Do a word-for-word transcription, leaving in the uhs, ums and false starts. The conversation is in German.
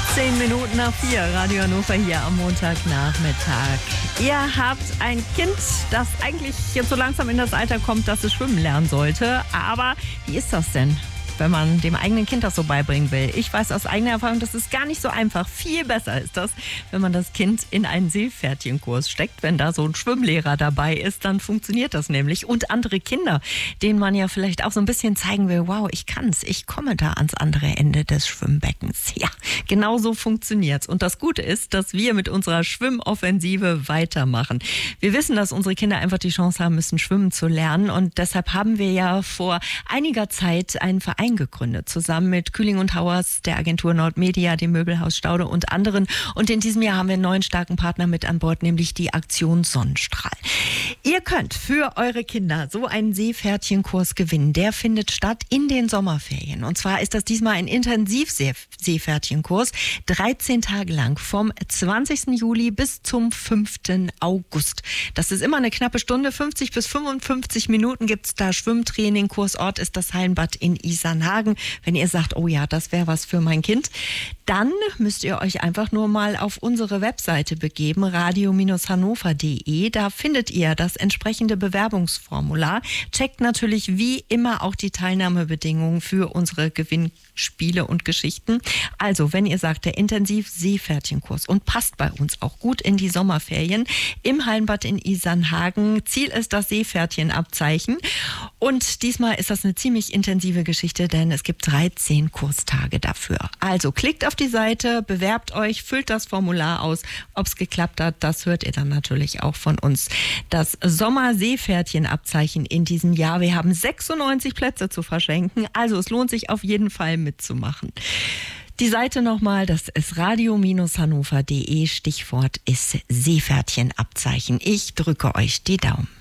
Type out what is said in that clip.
Zehn Minuten nach vier, Radio Hannover hier am Montagnachmittag. Ihr habt ein Kind, das eigentlich jetzt so langsam in das Alter kommt, dass es schwimmen lernen sollte. Aber wie ist das denn, wenn man dem eigenen Kind das so beibringen will? Ich weiß aus eigener Erfahrung, das ist gar nicht so einfach. Viel besser ist das, wenn man das Kind in einen Seepferdchenkurs steckt. Wenn da so ein Schwimmlehrer dabei ist, dann funktioniert das nämlich. Und andere Kinder, denen man ja vielleicht auch so ein bisschen zeigen will, wow, ich kann's, ich komme da ans andere Ende des Schwimmbeckens. Ja, genau so funktioniert's. Und das Gute ist, dass wir mit unserer Schwimmoffensive weitermachen. Wir wissen, dass unsere Kinder einfach die Chance haben müssen, schwimmen zu lernen. Und deshalb haben wir ja vor einiger Zeit einen Verein gegründet, zusammen mit Kühling und Hauers, der Agentur Nordmedia, dem Möbelhaus Staude und anderen. Und in diesem Jahr haben wir einen neuen starken Partner mit an Bord, nämlich die Aktion Sonnenstrahl. Ihr könnt für eure Kinder so einen Seepferdchenkurs gewinnen. Der findet statt in den Sommerferien. Und zwar ist das diesmal ein Intensiv-Seepferdchenkurs, dreizehn Tage lang, vom zwanzigsten Juli bis zum fünften August. Das ist immer eine knappe Stunde, fünfzig bis fünfundfünfzig Minuten gibt's da Schwimmtraining. Kursort ist das Hallenbad in Isarnhagen. Wenn ihr sagt, oh ja, das wäre was für mein Kind, dann müsst ihr euch einfach nur mal auf unsere Webseite begeben, radio Bindestrich hannover punkt de. Da findet ihr das entsprechende Bewerbungsformular. Checkt natürlich wie immer auch die Teilnahmebedingungen für unsere Gewinnspiele und Geschichten. Also, wenn ihr sagt, der Intensiv-Seepferdchenkurs und passt bei uns auch gut in die Sommerferien im Hallenbad in Isarnhagen. Ziel ist das Seepferdchenabzeichen. Und diesmal ist das eine ziemlich intensive Geschichte, denn es gibt dreizehn Kurstage dafür. Also klickt auf die Seite, bewerbt euch, füllt das Formular aus. Ob es geklappt hat, das hört ihr dann natürlich auch von uns. Das Sommer-Seepferdchenabzeichen in diesem Jahr. Wir haben sechsundneunzig Plätze zu verschenken, also es lohnt sich auf jeden Fall mitzumachen. Die Seite nochmal, das ist radio Bindestrich hannover punkt de. Stichwort ist Seepferdchenabzeichen. Ich drücke euch die Daumen.